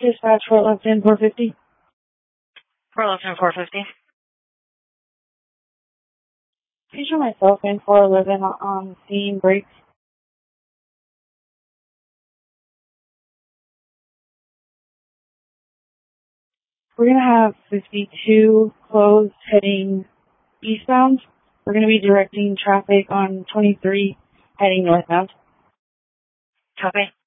Dispatch Fort Lufton 450. Fort Lufton 450. Feature myself in 411 on scene brakes. We're going to have 52 closed heading eastbound. We're going to be directing traffic on 23 heading northbound. Copy.